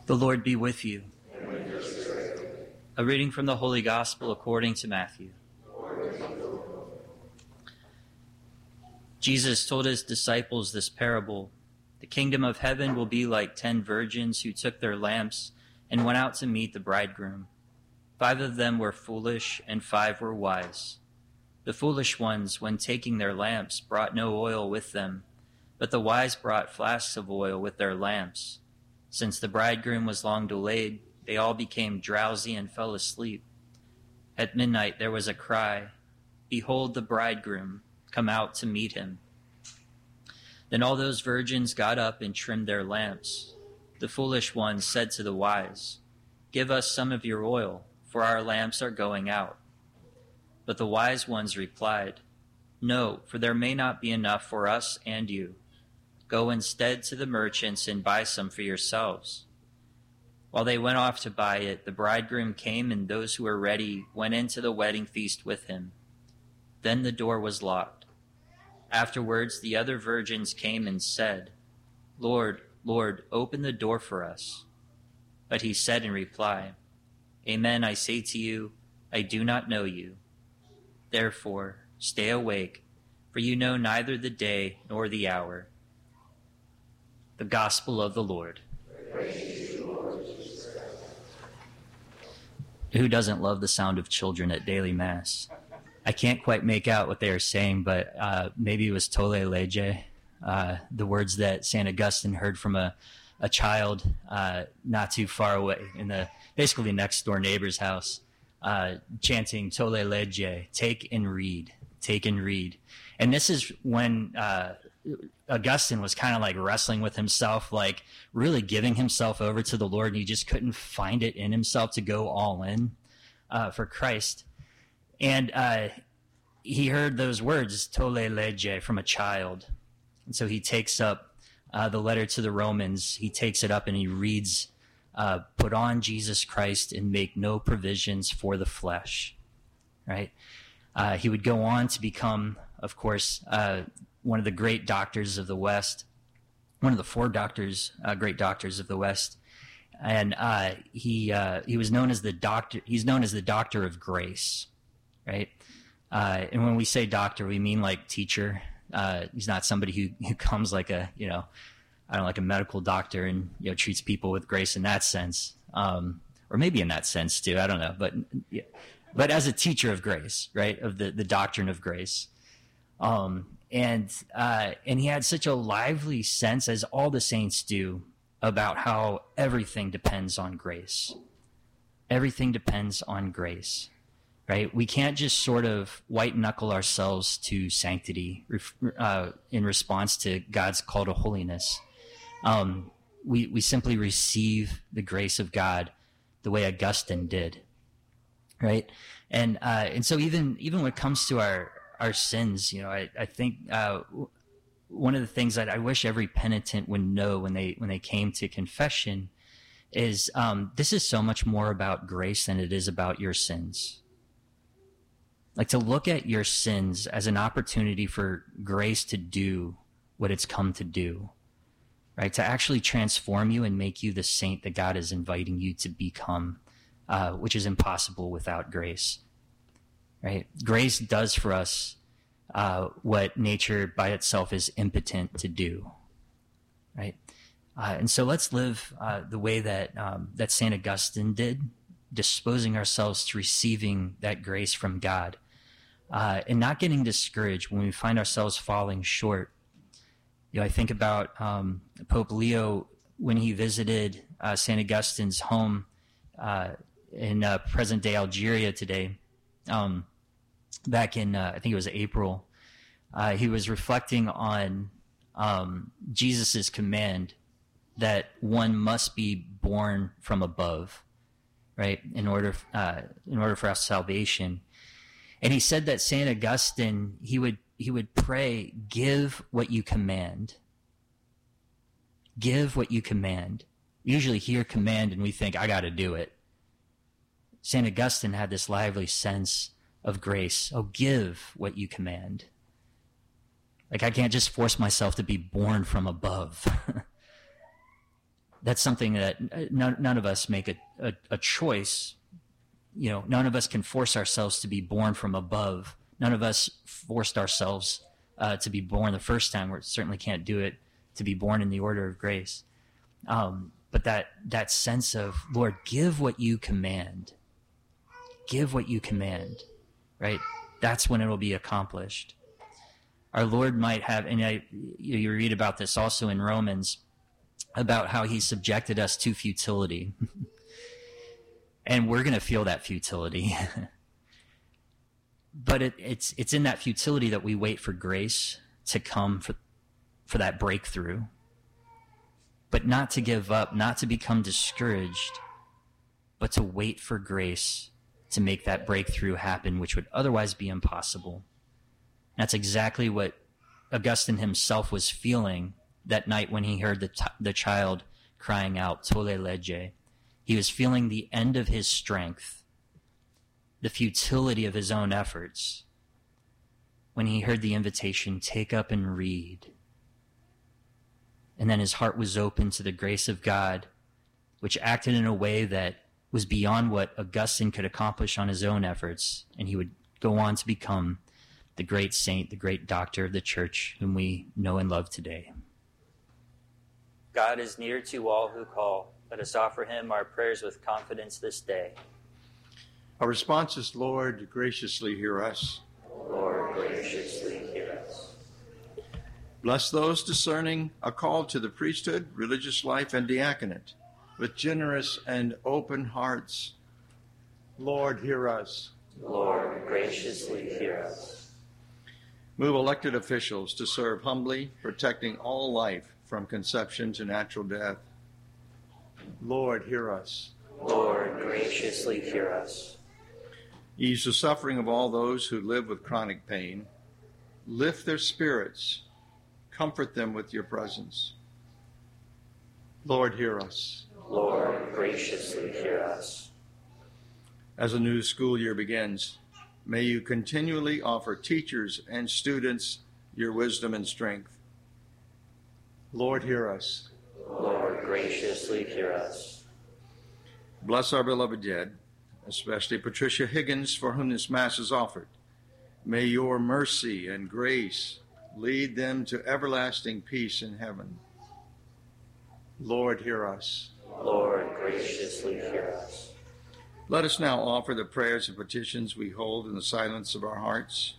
The Lord be with you. A reading from the Holy Gospel according to Matthew. Jesus told his disciples this parable. The kingdom of heaven will be like 10 virgins who took their lamps and went out to meet the bridegroom. 5 of them were foolish and 5 were wise. The foolish ones, when taking their lamps, brought no oil with them, but the wise brought flasks of oil with their lamps. Since the bridegroom was long delayed, they all became drowsy and fell asleep. At midnight there was a cry, "Behold the bridegroom, come out to meet him." Then all those virgins got up and trimmed their lamps. The foolish ones said to the wise, "Give us some of your oil, for our lamps are going out." But the wise ones replied, "No, for there may not be enough for us and you. Go instead to the merchants and buy some for yourselves." While they went off to buy it, the bridegroom came, and those who were ready went into the wedding feast with him. Then the door was locked. Afterwards, the other virgins came and said, "Lord, Lord, open the door for us." But he said in reply, "Amen, I say to you, I do not know you. Therefore, stay awake, for you know neither the day nor the hour." The Gospel of the Lord. Who doesn't love the sound of children at daily Mass? I can't quite make out what they are saying, but maybe it was Tolle Lege, the words that St. Augustine heard from a child not too far away in the basically next door neighbor's house, chanting Tolle Lege, take and read, take and read. And this is when Augustine was kind of like wrestling with himself, like really giving himself over to the Lord, and he just couldn't find it in himself to go all in for Christ. And he heard those words, Tolle Lege, from a child. And so he takes up the letter to the Romans, he takes it up and he reads, "Put on Jesus Christ and make no provisions for the flesh." Right? He would go on to become, of course, one of the great doctors of the West, one of the 4 great doctors of the West. And he was known as the doctor. He's known as the doctor of grace, right? And when we say doctor, we mean like teacher. He's not somebody who comes like a like a medical doctor and treats people with grace in that sense, or maybe in that sense too. I don't know, but as a teacher of grace, right? Of the doctrine of grace. And he had such a lively sense, as all the saints do, about how everything depends on grace. Everything depends on grace, right? We can't just sort of white knuckle ourselves to sanctity in response to God's call to holiness. We simply receive the grace of God the way Augustine did, right? And so even when it comes to our sins, I think one of the things that I wish every penitent would know when they came to confession is this is so much more about grace than it is about your sins. Like to look at your sins as an opportunity for grace to do what it's come to do, right? To actually transform you and make you the saint that God is inviting you to become, which is impossible without grace. Right? Grace does for us what nature by itself is impotent to do. Right? And so let's live the way that St. Augustine did, disposing ourselves to receiving that grace from God, and not getting discouraged when we find ourselves falling short. I think about Pope Leo when he visited St. Augustine's home in present-day Algeria today. Back in, I think it was April, he was reflecting on Jesus' command that one must be born from above, right? In order for our salvation. And he said that St. Augustine, he would pray, "Give what you command." Give what you command. We usually hear command and we think, I got to do it. St. Augustine had this lively sense of grace. Oh, give what you command. Like I can't just force myself to be born from above. That's something that none of us make a choice. None of us can force ourselves to be born from above. None of us forced ourselves to be born the first time. We certainly can't do it to be born in the order of grace. But that sense of, Lord, give what you command. Give what you command, right? That's when it'll be accomplished. Our Lord might have, and you read about this also in Romans, about how he subjected us to futility. And we're going to feel that futility. But it's in that futility that we wait for grace to come for that breakthrough. But not to give up, not to become discouraged, but to wait for grace to make that breakthrough happen, which would otherwise be impossible. That's exactly what Augustine himself was feeling that night when he heard the child crying out, Tolle lege. He was feeling the end of his strength, the futility of his own efforts, when he heard the invitation, take up and read. And then his heart was open to the grace of God, which acted in a way that was beyond what Augustine could accomplish on his own efforts. And he would go on to become the great saint, the great doctor of the church, whom we know and love today. God is near to all who call. Let us offer him our prayers with confidence this day. Our response is, Lord, graciously hear us. Lord, graciously hear us. Bless those discerning a call to the priesthood, religious life, and diaconate, with generous and open hearts. Lord, hear us. Lord, graciously hear us. Move elected officials to serve humbly, protecting all life from conception to natural death. Lord, hear us. Lord, graciously hear us. Ease the suffering of all those who live with chronic pain. Lift their spirits. Comfort them with your presence. Lord, hear us. Lord, graciously hear us. As a new school year begins, may you continually offer teachers and students your wisdom and strength. Lord, hear us. Lord, graciously hear us. Bless our beloved dead, especially Patricia Higgins, for whom this Mass is offered. May your mercy and grace lead them to everlasting peace in heaven. Lord, hear us. Lord, graciously hear us. Let us now offer the prayers and petitions we hold in the silence of our hearts.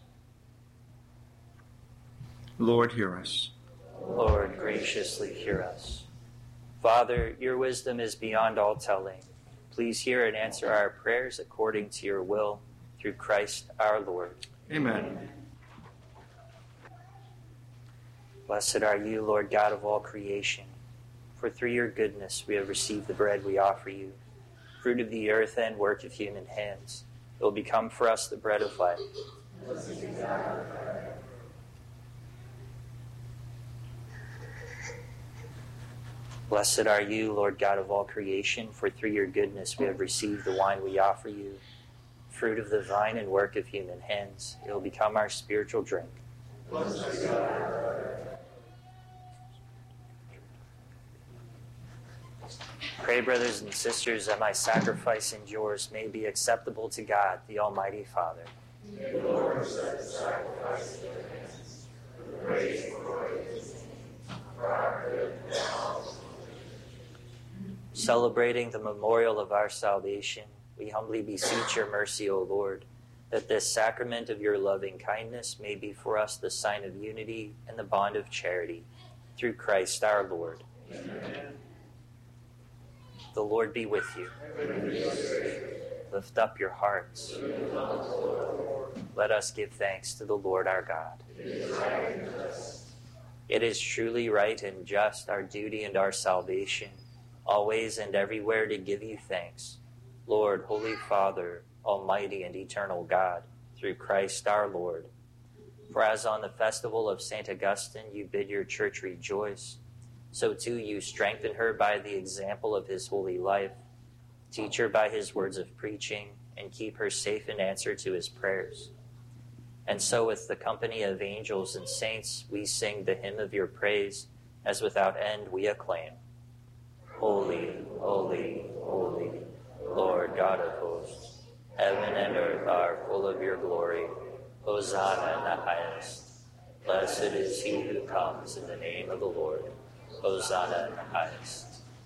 Lord, hear us. Lord, graciously hear us. Father, your wisdom is beyond all telling. Please hear and answer our prayers according to your will, through Christ our Lord. Amen. Blessed are you, Lord God of all creation, for through your goodness we have received the bread we offer you, fruit of the earth and work of human hands. It will become for us the bread of life. Blessed are you, Lord God of all creation, for through your goodness we have received the wine we offer you, fruit of the vine and work of human hands. It will become our spiritual drink. Pray, brothers and sisters, that my sacrifice and yours may be acceptable to God, the Almighty Father. May the Lord accept the sacrifice of your hands, for the praise and glory of his name, for our good and all. Celebrating the memorial of our salvation, we humbly beseech your mercy, O Lord, that this sacrament of your loving kindness may be for us the sign of unity and the bond of charity, through Christ our Lord. Amen. The Lord be with you. Lift up your hearts. Let us give thanks to the Lord our God. It is truly right and just, our duty and our salvation, always and everywhere to give you thanks, Lord, Holy Father, Almighty and eternal God, through Christ our Lord. For as on the festival of St. Augustine you bid your church rejoice, so too you strengthen her by the example of his holy life, teach her by his words of preaching, and keep her safe in answer to his prayers. And so with the company of angels and saints we sing the hymn of your praise, as without end we acclaim. Holy, holy, holy, Lord God of hosts. Heaven and earth are full of your glory. Hosanna in the highest. Blessed is he who comes in the name of the Lord. Hosanna in the highest.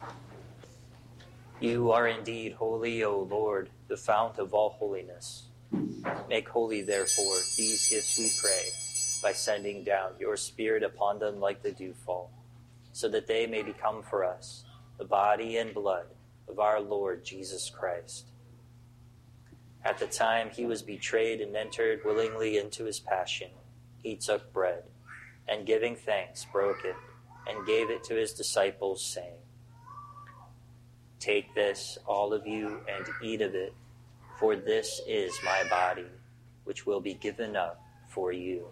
You are indeed holy, O Lord, the fount of all holiness. Make holy, therefore, these gifts, we pray, by sending down your Spirit upon them like the dewfall, so that they may become for us the body and blood of our Lord Jesus Christ. At the time he was betrayed and entered willingly into his passion, he took bread, and giving thanks, broke it, and gave it to his disciples, saying, Take this, all of you, and eat of it, for this is my body, which will be given up for you.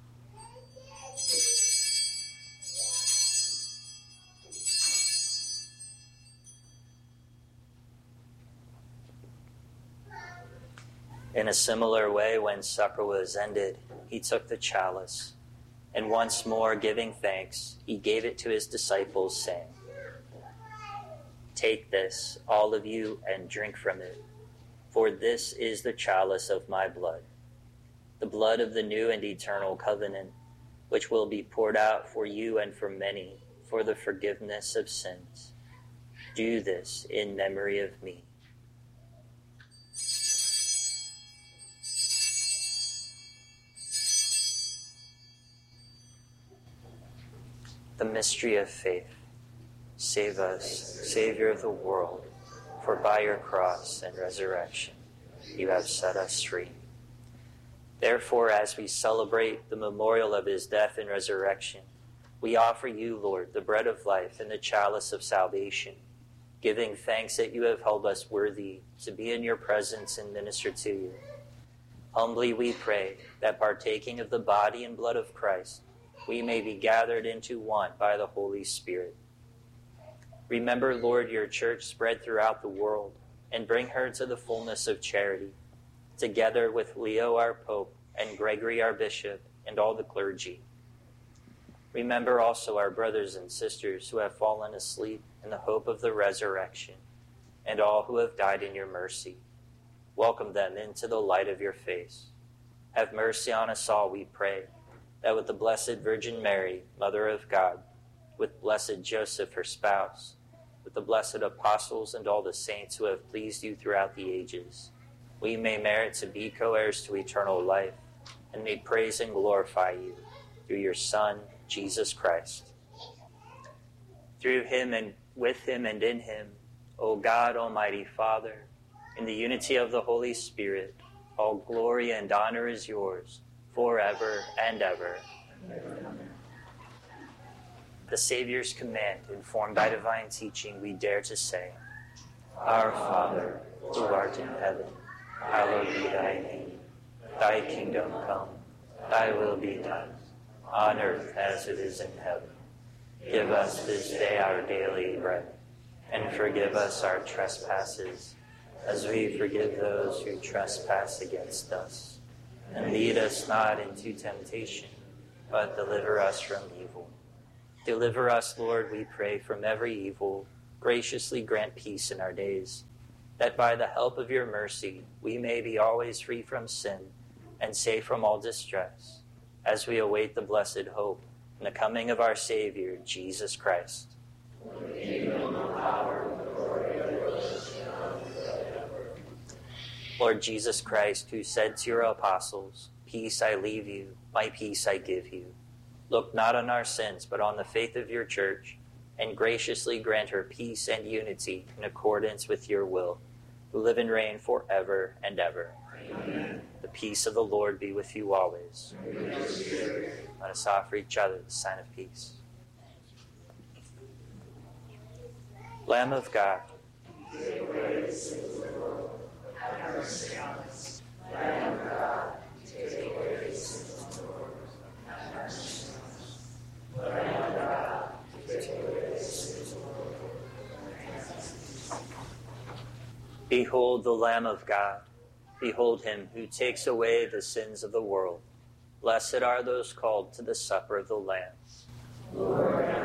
In a similar way, when supper was ended, he took the chalice, and once more giving thanks, he gave it to his disciples, saying, Take this, all of you, and drink from it, for this is the chalice of my blood, the blood of the new and eternal covenant, which will be poured out for you and for many for the forgiveness of sins. Do this in memory of me. The mystery of faith. Save us, Savior of the world, for by your cross and resurrection you have set us free. Therefore, as we celebrate the memorial of his death and resurrection, we offer you, Lord, the bread of life and the chalice of salvation, giving thanks that you have held us worthy to be in your presence and minister to you. Humbly we pray that, partaking of the body and blood of Christ, we may be gathered into one by the Holy Spirit. Remember, Lord, your church spread throughout the world, and bring her to the fullness of charity, together with Leo our Pope and Gregory our Bishop and all the clergy. Remember also our brothers and sisters who have fallen asleep in the hope of the resurrection, and all who have died in your mercy. Welcome them into the light of your face. Have mercy on us all, we pray, that with the Blessed Virgin Mary, Mother of God, with blessed Joseph, her spouse, with the blessed apostles and all the saints who have pleased you throughout the ages, we may merit to be co-heirs to eternal life, and may praise and glorify you through your Son, Jesus Christ. Through him and with him and in him, O God, Almighty Father, in the unity of the Holy Spirit, all glory and honor is yours, forever and ever. Amen. The Savior's command, informed by divine teaching, we dare to say, Our Father, who art in heaven, hallowed be thy name. Thy kingdom come, thy will be done, on earth as it is in heaven. Give us this day our daily bread, and forgive us our trespasses, as we forgive those who trespass against us. And lead us not into temptation, but deliver us from evil. Deliver us, Lord, we pray, from every evil. Graciously grant peace in our days, that by the help of your mercy we may be always free from sin and safe from all distress, as we await the blessed hope and the coming of our Savior, Jesus Christ. Lord Jesus Christ, who said to your apostles, Peace I leave you, my peace I give you, look not on our sins, but on the faith of your church, and graciously grant her peace and unity in accordance with your will, who live and reign forever and ever. Amen. The peace of the Lord be with you always. Let us offer each other the sign of peace. Lamb of God, take away the sins of the world. Have mercy on us. Lamb of God, take away the sins of the world. Have mercy on us. Lamb of God, take away the sins of the world. Behold the Lamb of God. Behold him who takes away the sins of the world. Blessed are those called to the supper of the Lamb. Lord,